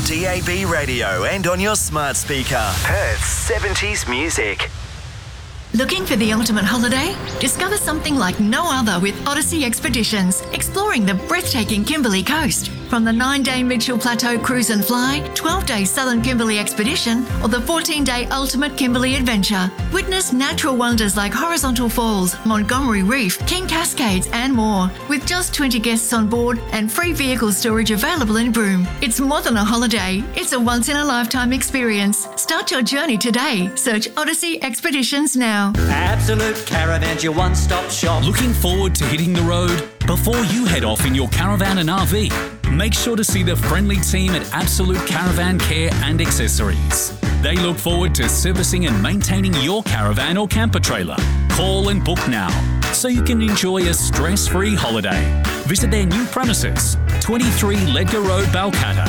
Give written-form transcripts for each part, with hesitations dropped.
DAB radio and on your smart speaker. Perth's 70s music. Looking for the ultimate holiday? Discover something like no other with Odyssey Expeditions, exploring the breathtaking Kimberley coast. From the 9-day Mitchell Plateau Cruise and Fly, 12-day Southern Kimberley Expedition, or the 14-day Ultimate Kimberley Adventure. Witness natural wonders like Horizontal Falls, Montgomery Reef, King Cascades and more. With just 20 guests on board and free vehicle storage available in Broome. It's more than a holiday, it's a once-in-a-lifetime experience. Start your journey today. Search Odyssey Expeditions now. Absolute Caravans, your one-stop shop. Looking forward to hitting the road? Before you head off in your caravan and RV, make sure to see the friendly team at Absolute Caravan Care and Accessories. They look forward to servicing and maintaining your caravan or camper trailer. Call and book now so you can enjoy a stress-free holiday. Visit their new premises, 23 Ledgar Road, Balcatta,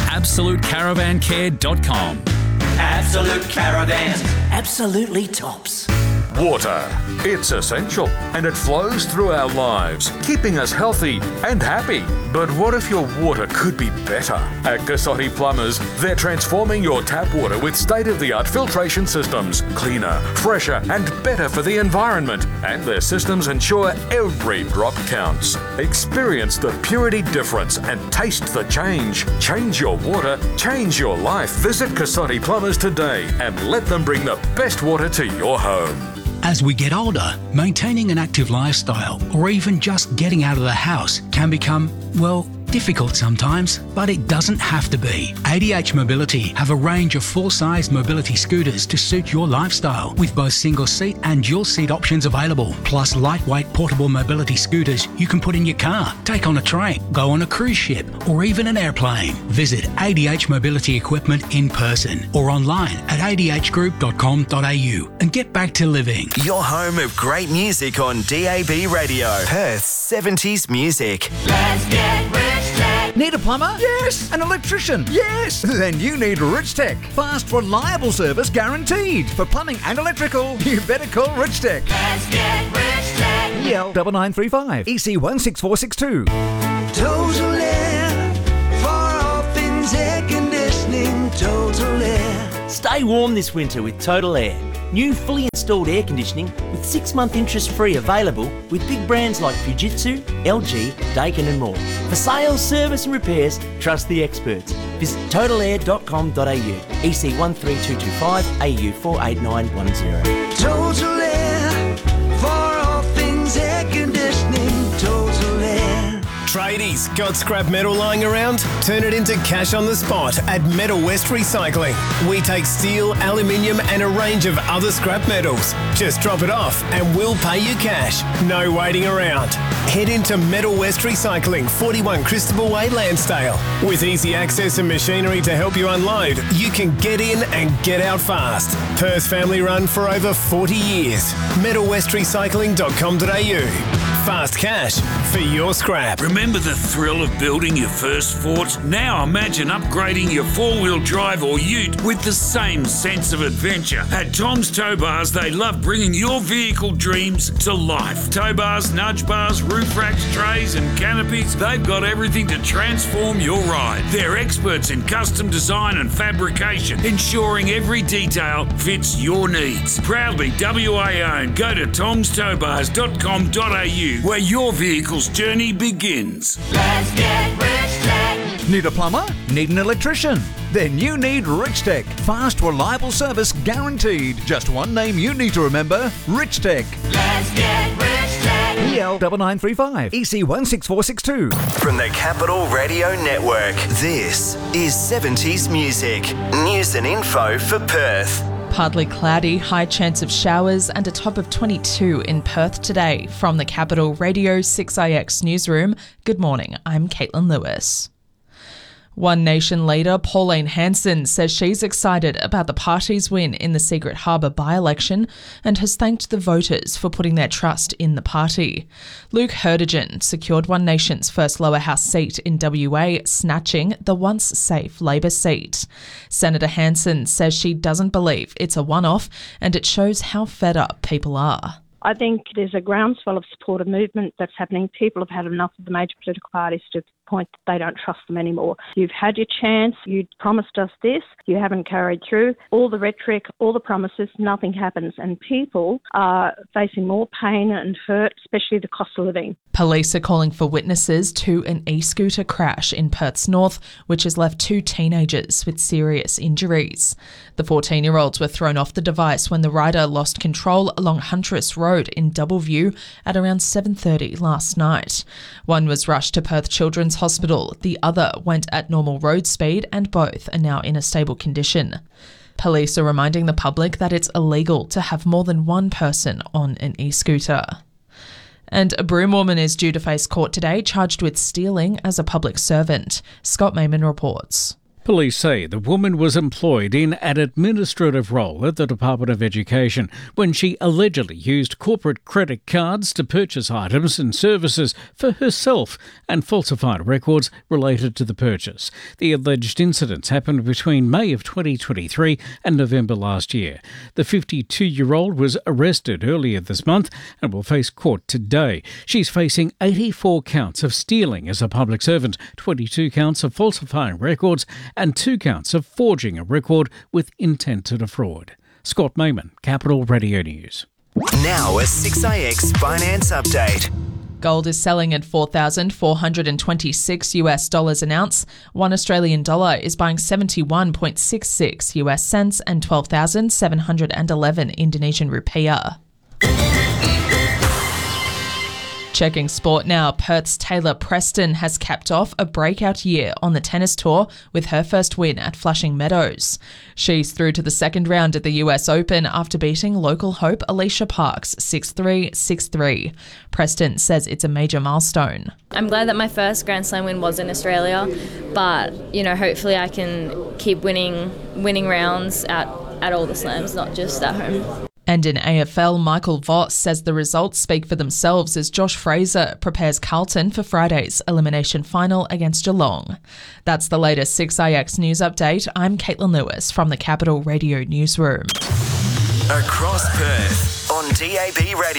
absolutecaravancare.com. Absolute Caravans, absolutely tops. Water. It's essential and it flows through our lives, keeping us healthy and happy. But what if your water could be better? At Cassotti Plumbers, they're transforming your tap water with state-of-the-art filtration systems, cleaner, fresher and better for the environment. And their systems ensure every drop counts. Experience the purity difference and taste the change. Change your water, change your life. Visit Cassotti Plumbers today and let them bring the best water to your home. As we get older, maintaining an active lifestyle or even just getting out of the house can become, well, difficult sometimes, but it doesn't have to be. ADH Mobility have a range of full-size mobility scooters to suit your lifestyle with both single seat and dual seat options available, plus lightweight portable mobility scooters you can put in your car, take on a train, go on a cruise ship or even an airplane. Visit ADH Mobility Equipment in person or online at adhgroup.com.au and get back to living. Your home of great music on DAB radio. Perth's 70s music. Let's get rich. Need a plumber? Yes. An electrician? Yes. Then you need Rich Tech. Fast, reliable service guaranteed. For plumbing and electrical, you better call Rich Tech. Let's get Rich Tech. EL 9935 EC 16462. Total Air, for all things air conditioning. Total Air. Stay warm this winter with Total Air. New fully installed air conditioning with 6-month interest-free available with big brands like Fujitsu, LG, Daikin and more. For sales, service and repairs, trust the experts. Visit totalair.com.au, EC 13225 AU 48910. Total Air, for all things air conditioning. Total Air. Tradies, got scrap metal lying around? Turn it into cash on the spot at Metal West Recycling. We take steel, aluminium and a range of other scrap metals. Just drop it off and we'll pay you cash. No waiting around. Head into Metal West Recycling, 41 Christabel Way, Lansdale. With easy access and machinery to help you unload, you can get in and get out fast. Perth family run for over 40 years. metalwestrecycling.com.au. Fast cash for your scrap. Remember the thrill of building your first fort? Now imagine upgrading your four-wheel drive or ute with the same sense of adventure. At Tom's Tow Bars, they love bringing your vehicle dreams to life. Tow bars, nudge bars, roof racks, trays and canopies, they've got everything to transform your ride. They're experts in custom design and fabrication, ensuring every detail fits your needs. Proudly WA owned. Go to tomstowbars.com.au where your vehicle's journey begins. Let's get Rich Tech. Need a plumber? Need an electrician? Then you need Rich Tech. Fast, reliable service guaranteed. Just one name you need to remember, Rich Tech. Let's get Rich Tech. EL 9935 EC 16462. From the Capital Radio Network, this is 70s music. News and info for Perth. Partly cloudy, high chance of showers and a top of 22 in Perth today. From the Capital Radio 6IX newsroom, good morning, I'm Caitlin Lewis. One Nation leader, Pauline Hanson, says she's excited about the party's win in the Secret Harbour by-election and has thanked the voters for putting their trust in the party. Luke Herdigan secured One Nation's first lower house seat in WA, snatching the once safe Labor seat. Senator Hanson says she doesn't believe it's a one-off and it shows how fed up people are. I think there's a groundswell of supporter movement that's happening. People have had enough of the major political parties to point that they don't trust them anymore. You've had your chance. You promised us this. You haven't carried through. All the rhetoric, all the promises, nothing happens. And people are facing more pain and hurt, especially the cost of living. Police are calling for witnesses to an e-scooter crash in Perth's north, which has left 2 teenagers with serious injuries. The 14-year-olds were thrown off the device when the rider lost control along Huntress Road in Doubleview at around 7:30 last night. One was rushed to Perth Children's Hospital, the other went at normal road speed, and both are now in a stable condition. Police are reminding the public that it's illegal to have more than one person on an e-scooter. And a Broome woman is due to face court today, charged with stealing as a public servant. Scott Mayman reports. Police say the woman was employed in an administrative role at the Department of Education when she allegedly used corporate credit cards to purchase items and services for herself and falsified records related to the purchase. The alleged incidents happened between May of 2023 and November last year. The 52-year-old was arrested earlier this month and will face court today. She's facing 84 counts of stealing as a public servant, 22 counts of falsifying records, and 2 counts of forging a record with intent to defraud. Scott Mayman, Capital Radio News. Now a 6IX finance update. Gold is selling at $4,426 an ounce. 1 Australian dollar is buying 71.66 US cents and 12,711 Indonesian rupiah. Checking sport now, Perth's Taylor Preston has capped off a breakout year on the tennis tour with her first win at Flushing Meadows. She's through to the second round at the US Open after beating local hope Alicia Parks 6-3, 6-3. Preston says it's a major milestone. I'm glad that my first Grand Slam win was in Australia, but hopefully I can keep winning rounds at all the slams, not just at home. And in AFL, Michael Voss says the results speak for themselves as Josh Fraser prepares Carlton for Friday's elimination final against Geelong. That's the latest 6IX news update. I'm Caitlin Lewis from the Capital Radio Newsroom. Across Perth on DAB Radio.